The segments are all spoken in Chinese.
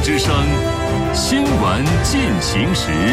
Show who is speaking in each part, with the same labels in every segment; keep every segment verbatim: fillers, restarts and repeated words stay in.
Speaker 1: 之声新闻进行时。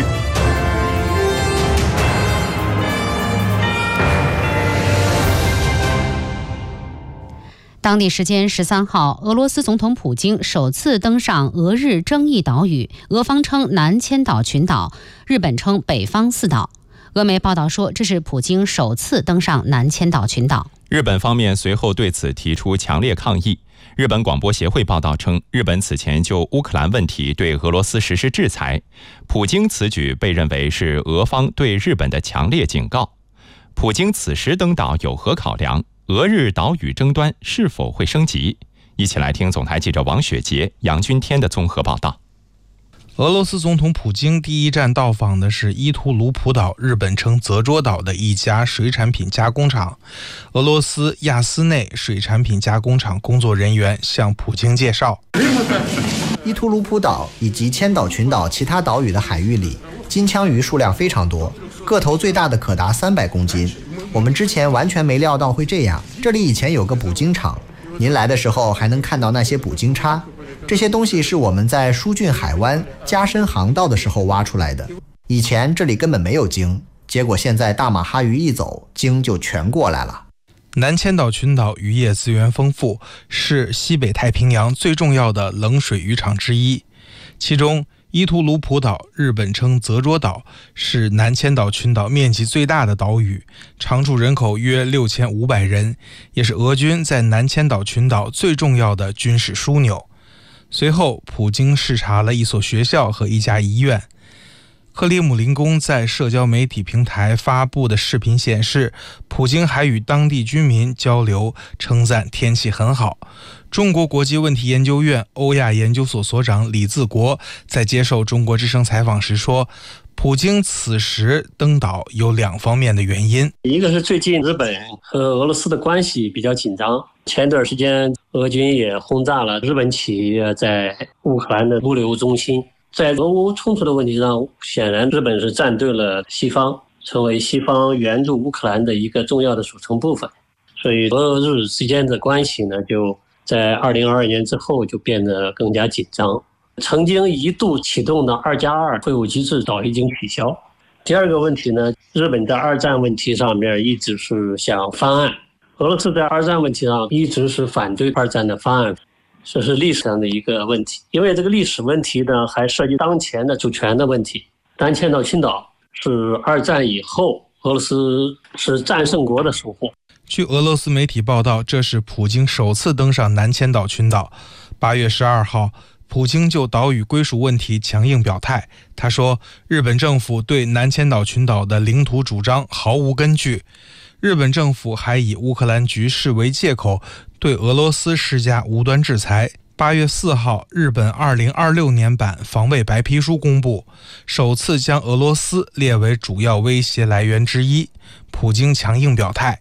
Speaker 2: 当地时间十三号，俄罗斯总统普京首次登上俄日争议岛屿，俄方称南千岛群岛，日本称北方四岛。俄媒报道说，这是普京首次登上南千岛群岛。
Speaker 3: 日本方面随后对此提出强烈抗议。日本广播协会报道称，日本此前就乌克兰问题对俄罗斯实施制裁，普京此举被认为是俄方对日本的强烈警告。普京此时登岛有何考量？俄日岛屿争端是否会升级？一起来听总台记者王雪杰、杨军天的综合报道。
Speaker 4: 俄罗斯总统普京第一站到访的是伊图卢普岛，日本称泽捉岛的一家水产品加工厂。俄罗斯亚斯内水产品加工厂工作人员向普京介绍，
Speaker 5: 伊图卢普岛以及千岛群岛其他岛屿的海域里，金枪鱼数量非常多，个头最大的可达三百公斤。我们之前完全没料到会这样。这里以前有个捕鲸场，您来的时候还能看到那些捕鲸叉，这些东西是我们在疏浚海湾加深航道的时候挖出来的。以前这里根本没有鲸，结果现在大马哈鱼一走，鲸就全过来了。
Speaker 4: 南千岛群岛渔业资源丰富，是西北太平洋最重要的冷水渔场之一。其中伊图卢普岛，日本称泽捉岛，是南千岛群岛面积最大的岛屿，常住人口约六千五百人，也是俄军在南千岛群岛最重要的军事枢纽。随后，普京视察了一所学校和一家医院。克里姆林宫在社交媒体平台发布的视频显示，普京还与当地居民交流，称赞天气很好。中国国际问题研究院欧亚研究所所长李自国在接受中国之声采访时说，普京此时登岛有两方面的原因，
Speaker 6: 一个是最近日本和俄罗斯的关系比较紧张，前段时间俄军也轰炸了日本企业在乌克兰的物流中心。在俄乌冲突的问题上，显然日本是站对了西方，成为西方援助乌克兰的一个重要的组成部分。所以俄日之间的关系呢，就在二零二二年之后就变得更加紧张。曾经一度启动的二加二会晤机制早已经取消。第二个问题呢，日本在二战问题上面一直是想翻案，俄罗斯在二战问题上一直是反对二战的翻案。这是历史上的一个问题，因为这个历史问题呢，还涉及当前的主权的问题。南千岛群岛是二战以后俄罗斯是战胜国的收获。
Speaker 4: 据俄罗斯媒体报道，这是普京首次登上南千岛群岛。八月十二号，普京就岛屿归属问题强硬表态。他说，日本政府对南千岛群岛的领土主张毫无根据。日本政府还以乌克兰局势为借口，对俄罗斯施加无端制裁。八月四号，日本二零二六年版防卫白皮书公布，首次将俄罗斯列为主要威胁来源之一。普京强硬表态，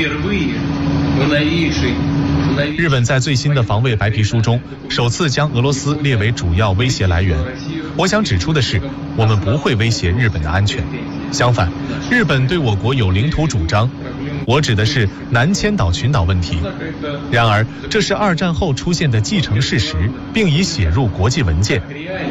Speaker 7: 日本在最新的防卫白皮书中首次将俄罗斯列为主要威胁来源。我想指出的是，我们不会威胁日本的安全，相反，日本对我国有领土主张，我指的是南千岛群岛问题。然而，这是二战后出现的既成事实，并已写入国际文件。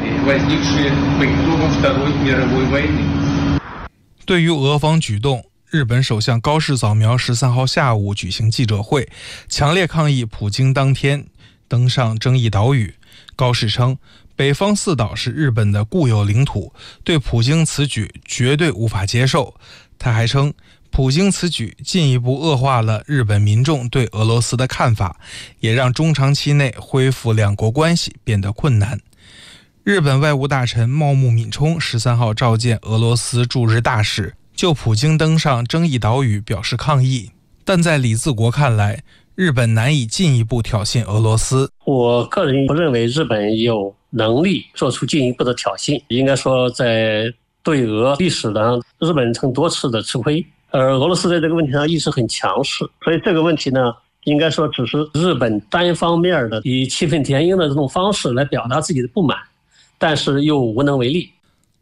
Speaker 4: 对于俄方举动，日本首相高市早苗十三号下午举行记者会，强烈抗议普京当天登上争议岛屿。高市称，北方四岛是日本的固有领土，对普京此举绝对无法接受。他还称，普京此举进一步恶化了日本民众对俄罗斯的看法，也让中长期内恢复两国关系变得困难。日本外务大臣茂木敏充十三号召见俄罗斯驻日大使，就普京登上争议岛屿表示抗议。但在李自国看来，日本难以进一步挑衅俄罗斯。
Speaker 6: 我个人不认为日本有能力做出进一步的挑衅，应该说在对俄历史上，日本曾多次的吃亏，而俄罗斯在这个问题上一直很强势，所以这个问题呢，应该说只是日本单方面的以气愤填膺的这种方式来表达自己的不满，但是又无能为力。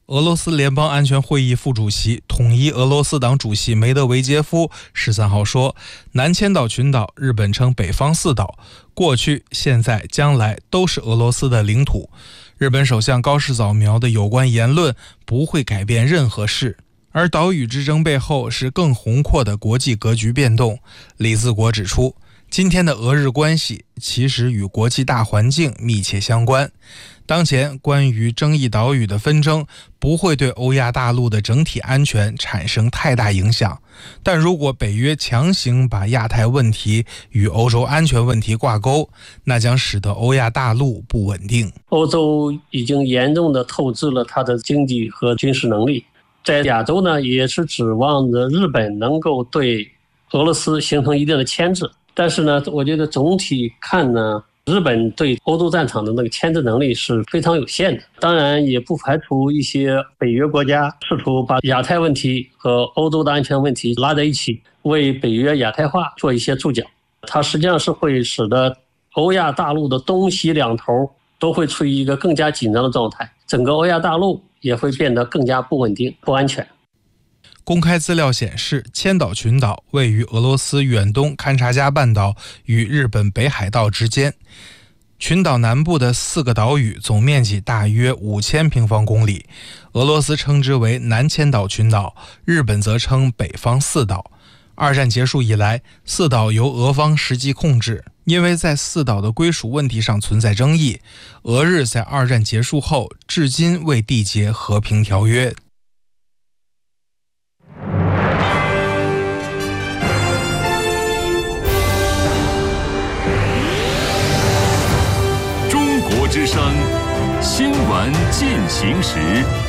Speaker 4: 俄罗斯联邦安全会议副主席、统一俄罗斯党主席梅德韦杰夫十三号说，南千岛群岛，日本称北方四岛，过去、现在、将来都是俄罗斯的领土。日本首相高市早苗的有关言论不会改变任何事。而岛屿之争背后是更宏阔的国际格局变动。李自国指出，今天的俄日关系其实与国际大环境密切相关。当前关于争议岛屿的纷争不会对欧亚大陆的整体安全产生太大影响，但如果北约强行把亚太问题与欧洲安全问题挂钩，那将使得欧亚大陆不稳定。
Speaker 6: 欧洲已经严重的透支了它的经济和军事能力，在亚洲呢，也是指望着日本能够对俄罗斯形成一定的牵制。但是呢，我觉得总体看呢，日本对欧洲战场的那个牵制能力是非常有限的。当然，也不排除一些北约国家试图把亚太问题和欧洲的安全问题拉在一起，为北约亚太化做一些注脚。它实际上是会使得欧亚大陆的东西两头都会处于一个更加紧张的状态，整个欧亚大陆也会变得更加不稳定、不安全。
Speaker 4: 公开资料显示，千岛群岛位于俄罗斯远东勘察加半岛与日本北海道之间。群岛南部的四个岛屿总面积大约五千平方公里，俄罗斯称之为南千岛群岛，日本则称北方四岛。二战结束以来，四岛由俄方实际控制，因为在四岛的归属问题上存在争议，俄日在二战结束后至今未缔结和平条约。
Speaker 1: 中国之声，新闻进行时。